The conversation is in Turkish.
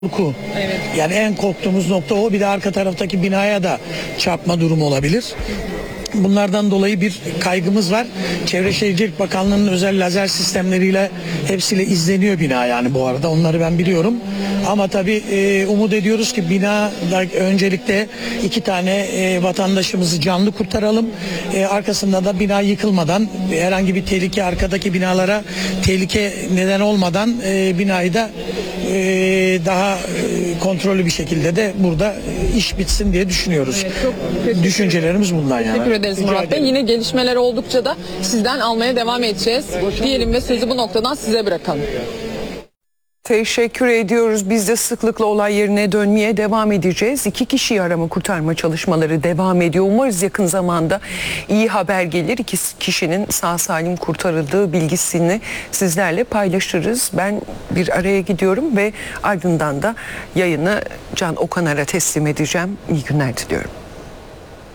korku. Evet. Yani en korktuğumuz nokta o. Bir de arka taraftaki binaya da çarpma durumu olabilir. Bunlardan dolayı bir kaygımız var. Çevre Şehircilik Bakanlığı'nın özel lazer sistemleriyle hepsiyle izleniyor bina, yani bu arada onları ben biliyorum. Ama tabii umut ediyoruz ki binada öncelikle 2 tane vatandaşımızı canlı kurtaralım. Arkasında da bina yıkılmadan, herhangi bir tehlike, arkadaki binalara tehlike neden olmadan binayı da daha kontrollü bir şekilde de burada iş bitsin diye düşünüyoruz. Evet, çok teşekkür Düşüncelerimiz bunlar yani. Teşekkür ederiz Rica Murat Bey. ederim. Yine gelişmeler oldukça da sizden almaya devam edeceğiz diyelim ve sözü bu noktadan size bırakalım. Teşekkür ediyoruz. Biz de sıklıkla olay yerine dönmeye devam edeceğiz. 2 kişiyi arama kurtarma çalışmaları devam ediyor. Umarız yakın zamanda iyi haber gelir. 2 kişinin sağ salim kurtarıldığı bilgisini sizlerle paylaşırız. Ben bir araya gidiyorum ve ardından da yayını Can Okanar'a teslim edeceğim. İyi günler diliyorum.